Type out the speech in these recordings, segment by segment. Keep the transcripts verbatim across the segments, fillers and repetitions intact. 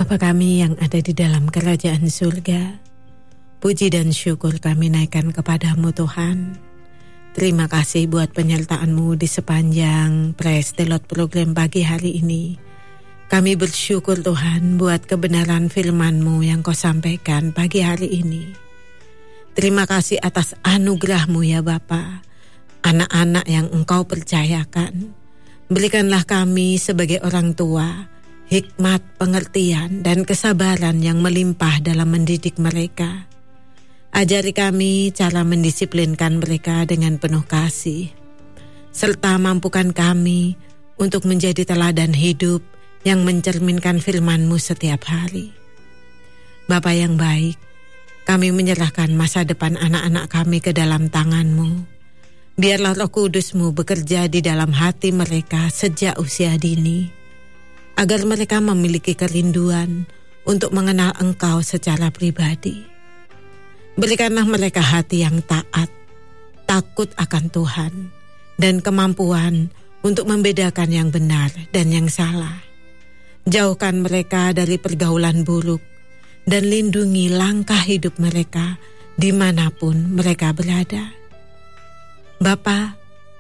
Bapa kami yang ada di dalam kerajaan surga, puji dan syukur kami naikkan kepadamu Tuhan. Terima kasih buat penyertaan-Mu di sepanjang Praise the Lord program pagi hari ini. Kami bersyukur Tuhan buat kebenaran firman-Mu yang Kau sampaikan pagi hari ini. Terima kasih atas anugerah-Mu ya Bapa, anak-anak yang Engkau percayakan. Berikanlah kami sebagai orang tua hikmat, pengertian, dan kesabaran yang melimpah dalam mendidik mereka. Ajari kami cara mendisiplinkan mereka dengan penuh kasih, serta mampukan kami untuk menjadi teladan hidup yang mencerminkan firman-Mu setiap hari. Bapa yang baik, kami menyerahkan masa depan anak-anak kami ke dalam tangan-Mu. Biarlah Roh Kudus-Mu bekerja di dalam hati mereka sejak usia dini, agar mereka memiliki kerinduan untuk mengenal Engkau secara pribadi. Berikanlah mereka hati yang taat, takut akan Tuhan, dan kemampuan untuk membedakan yang benar dan yang salah. Jauhkan mereka dari pergaulan buruk, dan lindungi langkah hidup mereka dimanapun mereka berada. Bapa,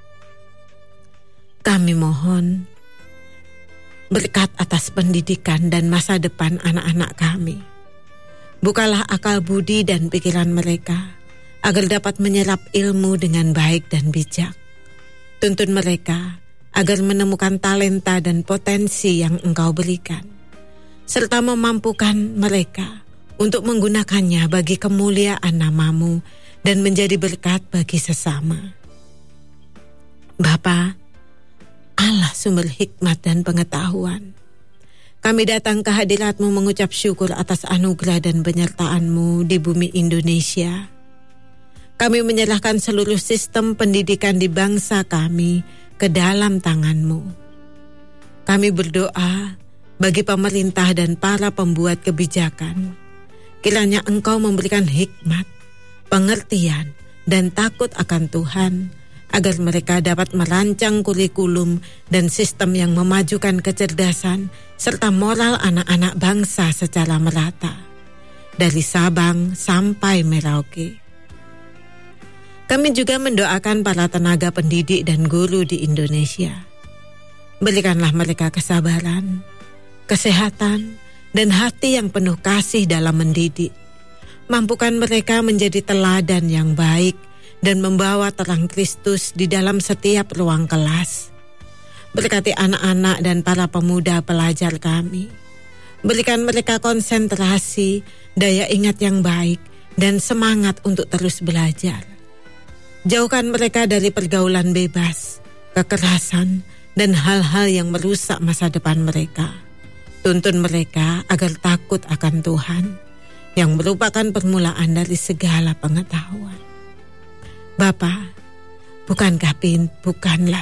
kami mohon berkat atas pendidikan dan masa depan anak-anak kami. Bukalah akal budi dan pikiran mereka agar dapat menyerap ilmu dengan baik dan bijak. Tuntun mereka agar menemukan talenta dan potensi yang Engkau berikan, serta memampukan mereka untuk menggunakannya bagi kemuliaan nama-Mu dan menjadi berkat bagi sesama. Bapa, Allah sumber hikmat dan pengetahuan, kami datang ke hadirat-Mu mengucap syukur atas anugerah dan penyertaan-Mu di bumi Indonesia. Kami menyerahkan seluruh sistem pendidikan di bangsa kami ke dalam tangan-Mu. Kami berdoa bagi pemerintah dan para pembuat kebijakan, kiranya Engkau memberikan hikmat, pengertian, dan takut akan Tuhan, agar mereka dapat merancang kurikulum dan sistem yang memajukan kecerdasan serta moral anak-anak bangsa secara merata, dari Sabang sampai Merauke. Kami juga mendoakan para tenaga pendidik dan guru di Indonesia. Berikanlah mereka kesabaran, kesehatan, dan hati yang penuh kasih dalam mendidik. Mampukan mereka menjadi teladan yang baik dan membawa terang Kristus di dalam setiap ruang kelas. Berkati anak-anak dan para pemuda pelajar kami. Berikan mereka konsentrasi, daya ingat yang baik, dan semangat untuk terus belajar. Jauhkan mereka dari pergaulan bebas, kekerasan, dan hal-hal yang merusak masa depan mereka. Tuntun mereka agar takut akan Tuhan, yang merupakan permulaan dari segala pengetahuan. Bapa, bukankah pintu, bukanlah,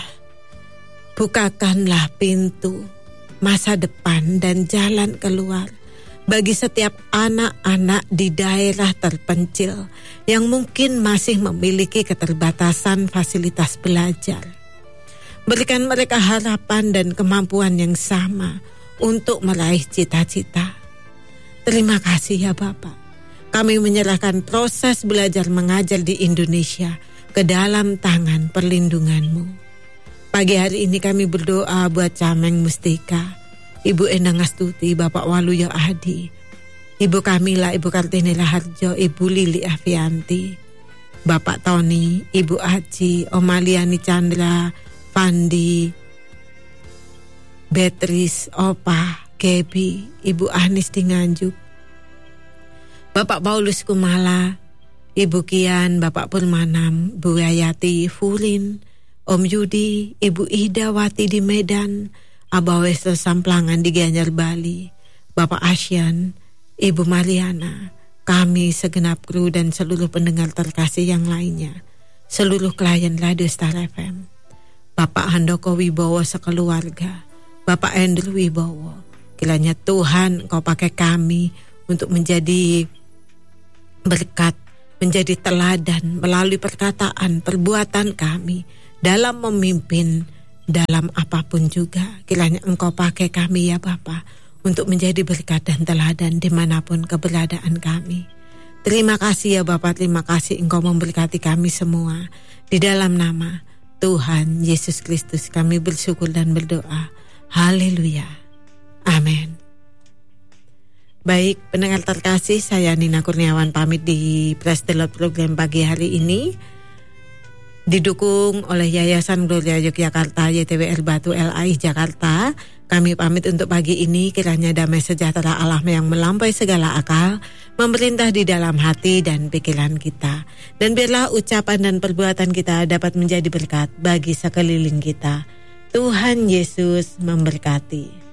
bukakanlah pintu masa depan dan jalan keluar bagi setiap anak-anak di daerah terpencil yang mungkin masih memiliki keterbatasan fasilitas belajar. Berikan mereka harapan dan kemampuan yang sama untuk meraih cita-cita. Terima kasih ya Bapa. Kami menyerahkan proses belajar mengajar di Indonesia ke dalam tangan perlindungan-Mu. Pagi hari ini kami berdoa buat Cameng Mustika, Ibu Endang Astuti, Bapak Waluyo Adi, Ibu Kamila, Ibu Kartini Raharjo, Ibu Lili Afianti, Bapak Tony, Ibu Aci, Om Aliani Chandra, Fandi, Beatrice, Opa, Gebi, Ibu Anis di Nganjuk, Bapak Paulus Kumala, Ibu Kian, Bapak Purmanam, Bu Yayati, Fulin, Om Yudi, Ibu Ida Wati di Medan, Abah Wester Samplangan di Gianyar Bali, Bapak Asyan, Ibu Mariana, kami segenap kru dan seluruh pendengar terkasih yang lainnya, seluruh klien Radio Star F M, Bapak Handoko Wibowo sekeluarga, Bapak Andrew Wibowo, kiranya Tuhan Kau pakai kami untuk menjadi berkat, menjadi teladan melalui perkataan, perbuatan kami dalam memimpin, dalam apapun juga. Kiranya Engkau pakai kami ya Bapa untuk menjadi berkat dan teladan dimanapun keberadaan kami. Terima kasih ya Bapa, terima kasih Engkau memberkati kami semua. Di dalam nama Tuhan Yesus Kristus kami bersyukur dan berdoa. Haleluya. Amin. Baik, pendengar terkasih, saya Nina Kurniawan pamit di Praise the Lord program pagi hari ini. Didukung oleh Yayasan Gloria Yogyakarta Y T W R Batu L A I Jakarta. Kami pamit untuk pagi ini, kiranya damai sejahtera Allah yang melampaui segala akal memerintah di dalam hati dan pikiran kita. Dan biarlah ucapan dan perbuatan kita dapat menjadi berkat bagi sekeliling kita. Tuhan Yesus memberkati.